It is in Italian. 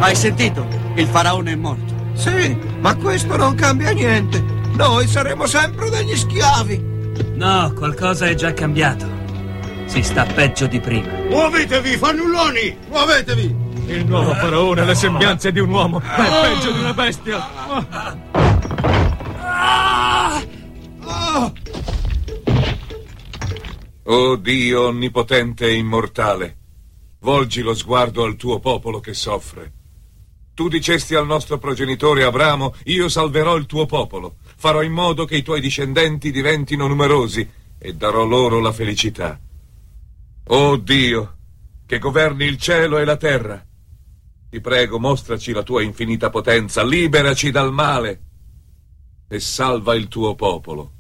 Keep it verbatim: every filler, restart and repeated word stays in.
Hai sentito? Il faraone è morto. Sì, ma questo non cambia niente. Noi saremo sempre degli schiavi. No, qualcosa è già cambiato. Si sta peggio di prima. Muovetevi, fannulloni! Muovetevi! Il nuovo faraone ha le sembianze di un uomo, ma è peggio di una bestia. Oh Dio onnipotente e immortale, volgi lo sguardo al tuo popolo che soffre. Tu dicesti al nostro progenitore Abramo: io salverò il tuo popolo, farò in modo che i tuoi discendenti diventino numerosi e darò loro la felicità. Oh Dio, che governi il cielo e la terra, ti prego, mostraci la tua infinita potenza, liberaci dal male e salva il tuo popolo.